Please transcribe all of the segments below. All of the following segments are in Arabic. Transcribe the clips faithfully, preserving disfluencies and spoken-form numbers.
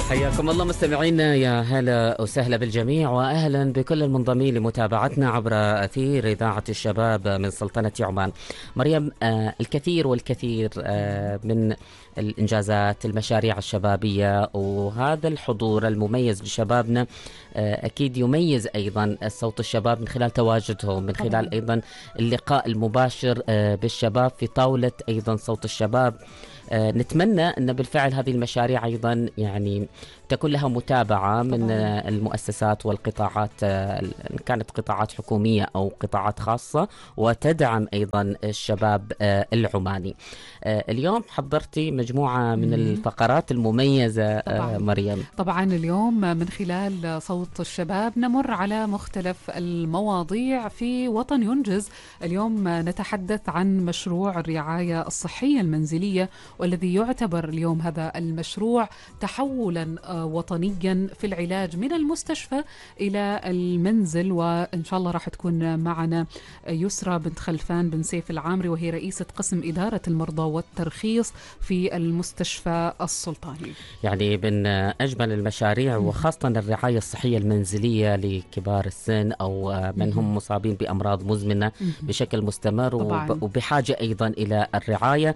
حياكم الله مستمعينا، يا هلا وسهلا بالجميع، واهلا بكل المنضمين لمتابعتنا عبر اثير اذاعه الشباب من سلطنه عمان. مريم، آه الكثير والكثير آه من الانجازات، المشاريع الشبابيه، وهذا الحضور المميز لشبابنا آه اكيد يميز ايضا صوت الشباب من خلال تواجدهم، من خلال ايضا اللقاء المباشر آه بالشباب في طاوله ايضا صوت الشباب. آه نتمنى أن بالفعل هذه المشاريع أيضا يعني تكون لها متابعة من طبعاً. آه المؤسسات والقطاعات، آه كانت قطاعات حكومية أو قطاعات خاصة، وتدعم أيضا الشباب آه العماني. آه اليوم حضرتي مجموعة من الفقرات المميزة آه مريم. طبعا اليوم من خلال صوت الشباب نمر على مختلف المواضيع في وطن ينجز. اليوم نتحدث عن مشروع الرعاية الصحية المنزلية، والذي يعتبر اليوم هذا المشروع تحولا وطنيا في العلاج من المستشفى إلى المنزل. وإن شاء الله راح تكون معنا يسرى بنت خلفان بن سيف العامري، وهي رئيسة قسم إدارة المرضى والترخيص في المستشفى السلطاني. يعني من أجمل المشاريع، وخاصة الرعاية الصحية المنزلية لكبار السن أو من هم مصابين بأمراض مزمنة بشكل مستمر، وبحاجة أيضا إلى الرعاية.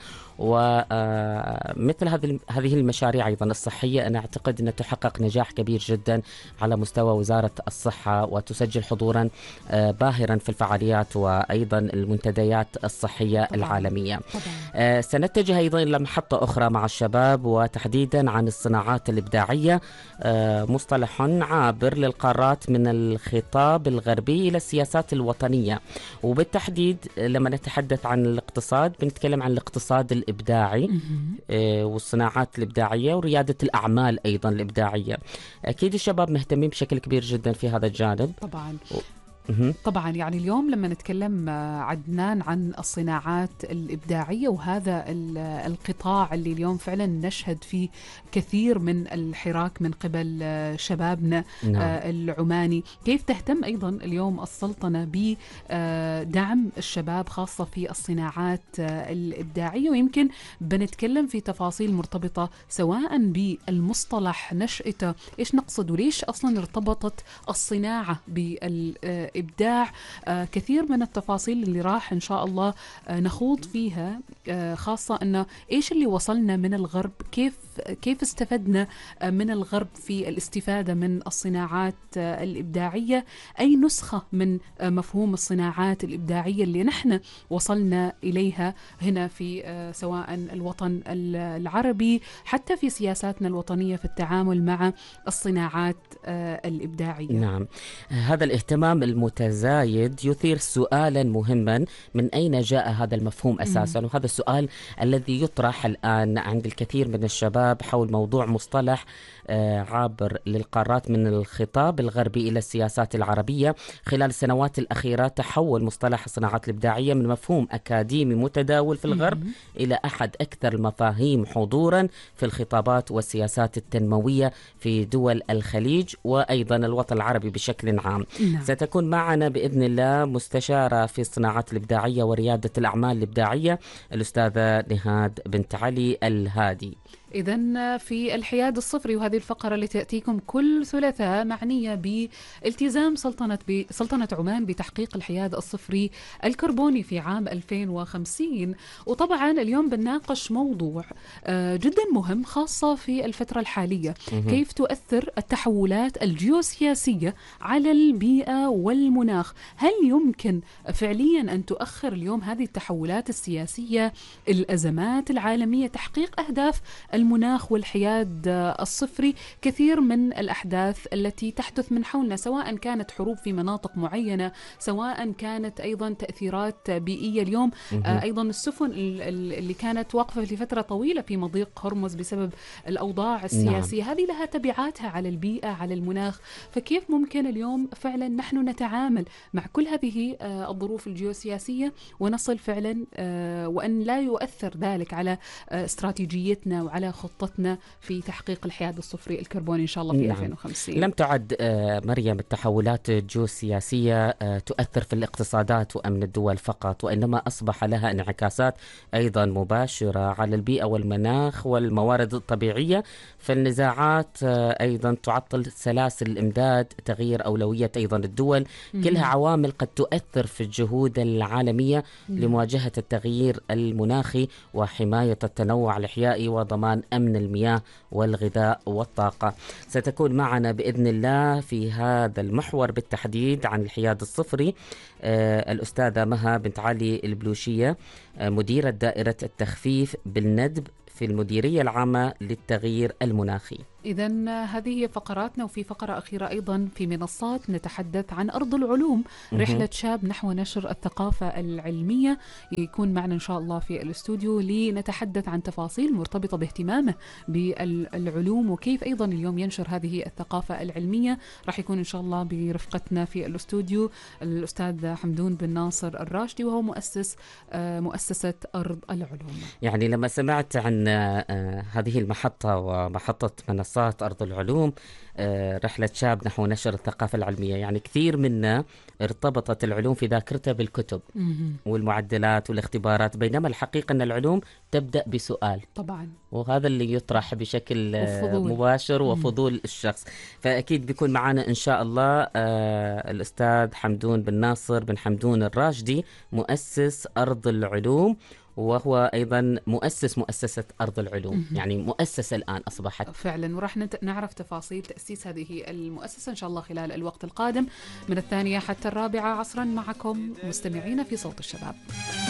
ومثل هذه هذه المشاريع أيضا الصحية، أنا أعتقد أنها تحقق نجاح كبير جدا على مستوى وزارة الصحة، وتسجل حضورا باهرا في الفعاليات وأيضا المنتديات الصحية طبعاً. العالمية طبعاً. سنتجه أيضا إلى محطة أخرى مع الشباب، وتحديدا عن الصناعات الإبداعية، مصطلح عابر للقارات من الخطاب الغربي إلى السياسات الوطنية. وبالتحديد لما نتحدث عن الاقتصاد بنتكلم عن الاقتصاد الإبداعي والصناعات الإبداعية وريادة الأعمال أيضا الإبداعية. أكيد الشباب مهتمين بشكل كبير جدا في هذا الجانب طبعا. طبعا يعني اليوم لما نتكلم عدنان عن الصناعات الإبداعية، وهذا القطاع اللي اليوم فعلا نشهد فيه كثير من الحراك من قبل شبابنا نعم. العماني، كيف تهتم أيضا اليوم السلطنة بدعم الشباب خاصة في الصناعات الإبداعية؟ ويمكن بنتكلم في تفاصيل مرتبطة سواء بالمصطلح نشأته، إيش نقصد وليش أصلا ارتبطت الصناعة بال إبداع. آه كثير من التفاصيل اللي راح إن شاء الله آه نخوض فيها، آه خاصة أنه إيش اللي وصلنا من الغرب، كيف كيف استفدنا آه من الغرب في الاستفادة من الصناعات آه الإبداعية، أي نسخة من آه مفهوم الصناعات الإبداعية اللي نحن وصلنا إليها هنا في آه سواء الوطن العربي، حتى في سياساتنا الوطنية في التعامل مع الصناعات آه الإبداعية. نعم، هذا الاهتمام المتزايد يثير سؤالا مهما: من أين جاء هذا المفهوم أساسا؟ مم. وهذا السؤال الذي يطرح الآن عند الكثير من الشباب حول موضوع مصطلح عابر للقارات من الخطاب الغربي إلى السياسات العربية. خلال السنوات الأخيرة تحول مصطلح الصناعات الإبداعية من مفهوم أكاديمي متداول في الغرب مم. إلى أحد أكثر المفاهيم حضورا في الخطابات والسياسات التنموية في دول الخليج وأيضا الوطن العربي بشكل عام. نعم. ستكون معنا بإذن الله مستشارة في الصناعات الإبداعية وريادة الأعمال الإبداعية الأستاذة نهاد بنت علي الهادي. إذن في الحياد الصفري، وهذه الفقرة اللي تأتيكم كل ثلاثاء معنية بالتزام سلطنة سلطنة عمان بتحقيق الحياد الصفري الكربوني في عام ألفين وخمسين. وطبعا اليوم بنناقش موضوع جدا مهم خاصة في الفترة الحالية، كيف تؤثر التحولات الجيوسياسية على البيئة والمناخ. هل يمكن فعليا أن تؤخر اليوم هذه التحولات السياسية، الأزمات العالمية، تحقيق أهداف المناخ والحياد الصفري؟ كثير من الأحداث التي تحدث من حولنا، سواء كانت حروب في مناطق معينة، سواء كانت أيضا تأثيرات بيئية. اليوم آه أيضا السفن اللي كانت واقفة لفترة طويلة في مضيق هرمز بسبب الأوضاع السياسية، نعم. هذه لها تبعاتها على البيئة، على المناخ. فكيف ممكن اليوم فعلا نحن نتعامل مع كل هذه آه الظروف الجيوسياسية ونصل فعلا آه وأن لا يؤثر ذلك على آه استراتيجيتنا وعلى هي خطتنا في تحقيق الحياد الصفري الكربوني إن شاء الله في نعم. ألفين وخمسين. لم تعد مريم التحولات الجيوسياسية تؤثر في الاقتصادات وأمن الدول فقط، وإنما أصبح لها انعكاسات أيضا مباشرة على البيئة والمناخ والموارد الطبيعية. فالنزاعات أيضا تعطل سلاسل الإمداد، تغيير أولوية أيضا الدول، كلها عوامل قد تؤثر في الجهود العالمية لمواجهة التغيير المناخي وحماية التنوع الإحيائي وضمان أمن المياه والغذاء والطاقة. ستكون معنا بإذن الله في هذا المحور بالتحديد عن الحياد الصفري آه الأستاذة مها بنت علي البلوشية، آه مديرة دائرة التخفيف بالندب في المديرية العامة للتغيير المناخي. إذن هذه هي فقراتنا، وفي فقرة أخيرة أيضا في منصات نتحدث عن أرض العلوم، رحلة شاب نحو نشر الثقافة العلمية. يكون معنا إن شاء الله في الاستوديو لنتحدث عن تفاصيل مرتبطة باهتمامه بالعلوم وكيف أيضا اليوم ينشر هذه الثقافة العلمية. راح يكون إن شاء الله برفقتنا في الاستوديو الأستاذ حمدون بن ناصر الراشدي، وهو مؤسس مؤسسة أرض العلوم. يعني لما سمعت عن هذه المحطة ومحطة منصات أرض العلوم، رحلة شاب نحو نشر الثقافة العلمية، يعني كثير منا ارتبطت العلوم في ذاكرته بالكتب والمعدلات والاختبارات، بينما الحقيقة أن العلوم تبدأ بسؤال طبعا، وهذا اللي يطرح بشكل وفضول. مباشر وفضول الشخص. فأكيد بيكون معنا إن شاء الله آه الأستاذ حمدون بن ناصر بن حمدون الراشدي، مؤسس أرض العلوم، وهو أيضا مؤسس مؤسسة أرض العلوم. م- يعني مؤسسة الآن أصبحت فعلا، وراح نعرف تفاصيل تأسيس هذه المؤسسة إن شاء الله خلال الوقت القادم من الثانية حتى الرابعة عصرا. معكم مستمعين في صوت الشباب.